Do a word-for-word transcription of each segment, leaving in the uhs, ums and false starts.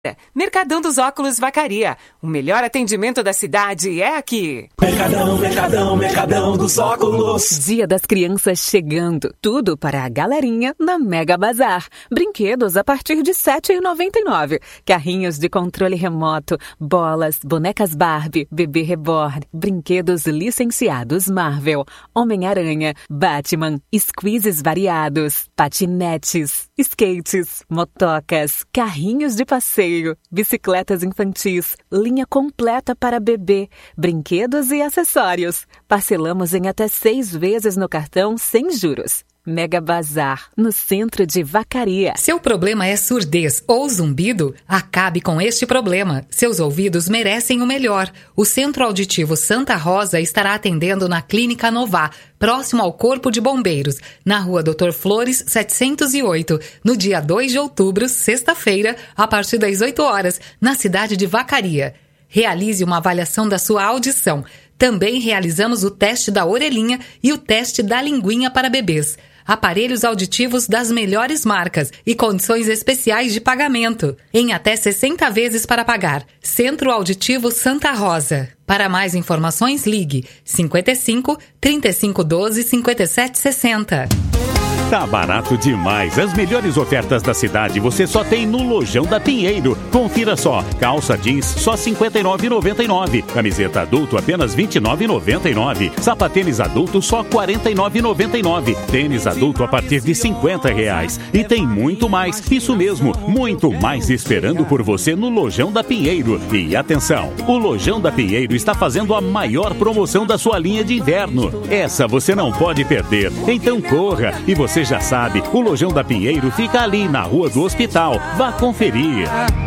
Mercadão dos Óculos Vacaria. O melhor atendimento da cidade é aqui. Mercadão, Mercadão, Mercadão dos Óculos. Dia das Crianças chegando. Tudo para a galerinha na Mega Bazar. Brinquedos a partir de sete reais e noventa e nove centavos. Carrinhos de controle remoto, bolas, bonecas Barbie, bebê reborn, brinquedos licenciados Marvel, Homem-Aranha, Batman, squeezes variados, patinetes, skates, motocas, carrinhos de passeio, bicicletas infantis, linha completa para bebê, brinquedos e acessórios. Parcelamos em até seis vezes no cartão sem juros. Mega Bazar, no centro de Vacaria. Seu problema é surdez ou zumbido? Acabe com este problema. Seus ouvidos merecem o melhor. O Centro Auditivo Santa Rosa estará atendendo na Clínica Nová, próximo ao Corpo de Bombeiros, na Rua doutor Flores, setecentos e oito, no dia dois de outubro, sexta-feira, a partir das oito horas, na cidade de Vacaria. Realize uma avaliação da sua audição. Também realizamos o teste da orelhinha e o teste da linguinha para bebês. Aparelhos auditivos das melhores marcas e condições especiais de pagamento. Em até sessenta vezes para pagar. Centro Auditivo Santa Rosa. Para mais informações, ligue cinquenta e cinco, trinta e cinco doze, cinquenta e sete sessenta. Tá barato demais. As melhores ofertas da cidade você só tem no Lojão da Pinheiro. Confira só. Calça jeans só cinquenta e nove reais e noventa e nove centavos. Camiseta adulto apenas vinte e nove reais e noventa e nove centavos. Sapatênis adulto só quarenta e nove reais e noventa e nove centavos. Tênis adulto a partir de cinquenta reais. E tem muito mais. Isso mesmo, muito mais esperando por você no Lojão da Pinheiro. E atenção, o Lojão da Pinheiro está fazendo a maior promoção da sua linha de inverno. Essa você não pode perder. Então corra. E você já sabe, o Lojão da Pinheiro fica ali na Rua do Hospital. Vá conferir.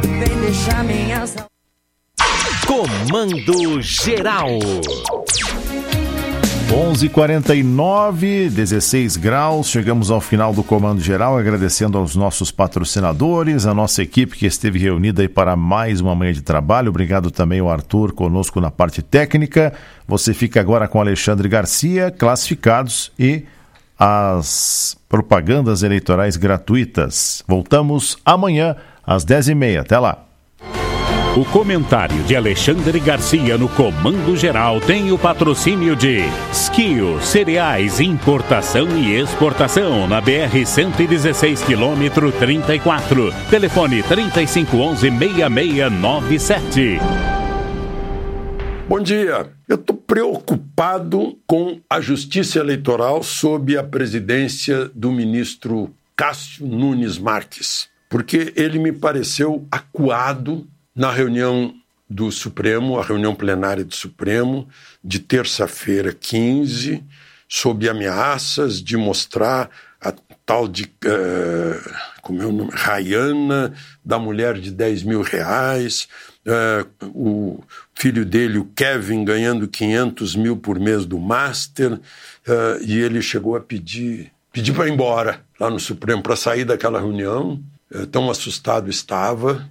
Comando Geral. onze e quarenta e nove, dezesseis graus, chegamos ao final do Comando Geral, agradecendo aos nossos patrocinadores, a nossa equipe que esteve reunida aí para mais uma manhã de trabalho. Obrigado também ao Arthur conosco na parte técnica. Você fica agora com Alexandre Garcia, classificados e as propagandas eleitorais gratuitas. Voltamos amanhã às dez e meia. Até lá. O comentário de Alexandre Garcia no Comando Geral tem o patrocínio de Skio Cereais, importação e exportação na B R cento e dezesseis, quilômetro trinta e quatro. Telefone trinta e cinco onze, seis seis nove sete. Bom dia. Eu estou preocupado com a Justiça Eleitoral sob a presidência do ministro Cássio Nunes Marques, porque ele me pareceu acuado na reunião do Supremo, a reunião plenária do Supremo, de terça-feira quinze, sob ameaças de mostrar a tal de, uh, como é o nome, Rayana, da mulher de dez mil reais, uh, o filho dele, o Kevin, ganhando quinhentos mil por mês do Master, uh, e ele chegou a pedir, pedir para ir embora lá no Supremo, para sair daquela reunião, uh, tão assustado estava.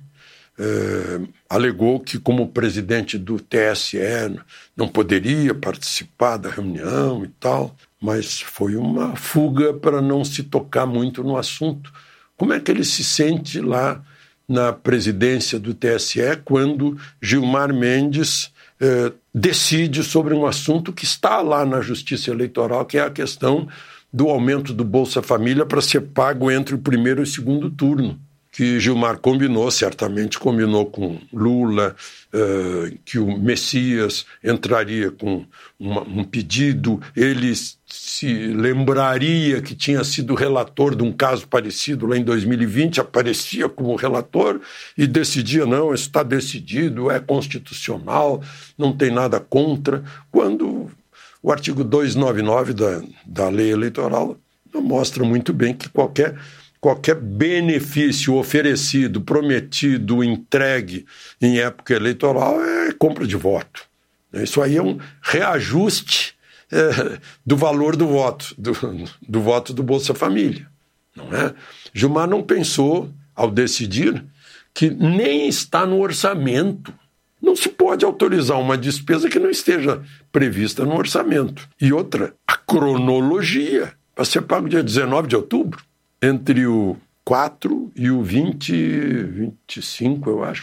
Uh, alegou que, como presidente do T S E, não poderia participar da reunião e tal, mas foi uma fuga para não se tocar muito no assunto. Como é que ele se sente lá na presidência do T S E quando Gilmar Mendes uh, decide sobre um assunto que está lá na Justiça Eleitoral, que é a questão do aumento do Bolsa Família para ser pago entre o primeiro e o segundo turno, que Gilmar combinou, certamente combinou com Lula, uh, que o Messias entraria com uma, um pedido, ele se lembraria que tinha sido relator de um caso parecido lá em dois mil e vinte, aparecia como relator e decidia, não, está decidido, é constitucional, não tem nada contra, quando o artigo duzentos e noventa e nove da, da lei eleitoral mostra muito bem que qualquer... Qualquer benefício oferecido, prometido, entregue em época eleitoral é compra de voto. Isso aí é um reajuste é, do valor do voto, do, do voto do Bolsa Família. Não é? Gilmar não pensou, ao decidir, que nem está no orçamento. Não se pode autorizar uma despesa que não esteja prevista no orçamento. E outra, a cronologia, para ser pago dia dezenove de outubro. Entre o quatro e o vinte, vinte e cinco, eu acho,